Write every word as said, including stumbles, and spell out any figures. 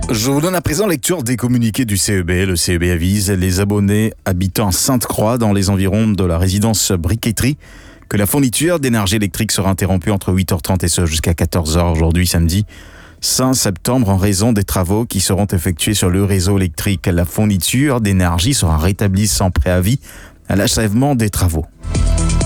Je vous donne à présent lecture des communiqués du C E B. Le C E B avise les abonnés habitant Sainte-Croix dans les environs de la résidence Briqueterie que la fourniture d'énergie électrique sera interrompue entre huit heures trente et ce jusqu'à quatorze heures aujourd'hui samedi cinq septembre en raison des travaux qui seront effectués sur le réseau électrique. La fourniture d'énergie sera rétablie sans préavis à l'achèvement des travaux.